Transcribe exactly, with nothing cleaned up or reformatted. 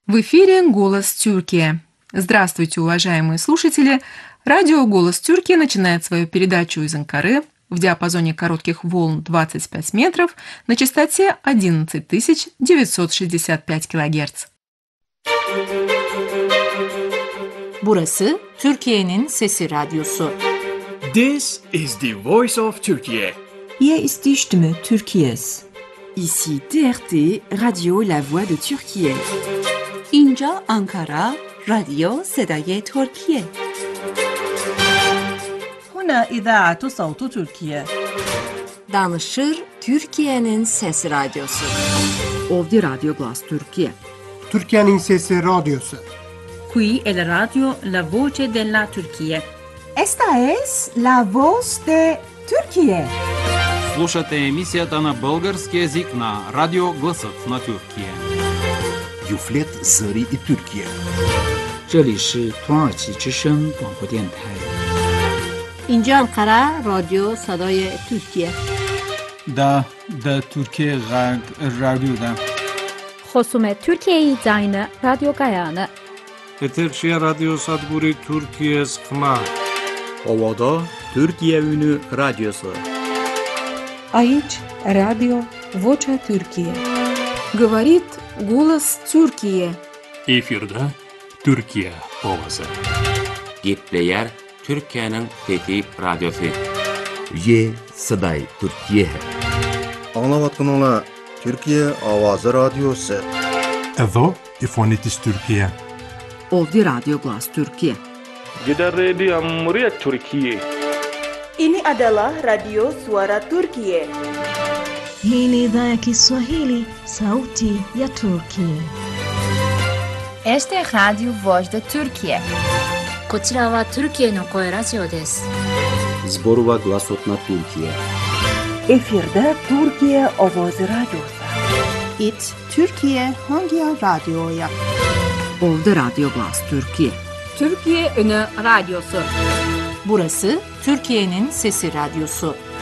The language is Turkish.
В эфире «Голос Тюркии». Здравствуйте, уважаемые слушатели! Радио «Голос Тюркии» начинает свою передачу из Анкары в диапазоне коротких волн двадцать пять метров на частоте одиннадцать тысяч девятьсот шестьдесят пять килогерц. Burası Türkiye'nin Sesi Radyosu. This is the voice of Turkey. Hier ist die Stimme Türkiye's. Ici T R T, Radio La Voix de Türkiye. İnca Ankara, Radyo Sedaye Türkiye. هنا إذاعة صوت تركيا. Danışır Türkiye'nin Sesi Radyosu. Ovdje Radio Glas Türkiye. Türkiye'nin Sesi Radyosu. Qui è la radio La Voce della Turchia. Esta es La Voz de Türkiye. Слушате емисията на български език на Радио Гласът на Türkiye. Юфлет Зари и Türkiye. 这里是土耳其之声广播电台。 اینجا انقره رادیو صدای ترکیه. دا دا Türkiye رادیو دا. خصوم ترکیه زاین رادیو گایانه. Eterşehir Radyo Sadburi Türkiye Sıkma. Ovada Türkiye Ünü Radyosu. Aici Radio Vocea Türkiye. Говорит голос Türkiye. Efirde Türkiye Ovası. Gitleyer Türkiye'nin Fethi Radyosu. Ye Saday Türkiye. Anlavatkanala Türkiye Avazı Radyosu. Edo İfonitis Türkiye. Ovdje Radio Glas Türkiye. Gider Radio Amriyet Türkiye. Ini adalah Radio Suara Turkiye. Hii ni idhaa ya Kiswahili, sauti ya Turkiye. Este es Radio Voz de Türkiye. こちらはトルキエの声ラジオです。 Zborova Glasot na Türkiye. Efirde Türkiye Ovazı Radyosu. It Türkiye Hangi Radyo'ya? Ovdje Radio Glas Türkiye. Türkiye Ünü Radyosu. Burası Türkiye'nin Sesi Radyosu.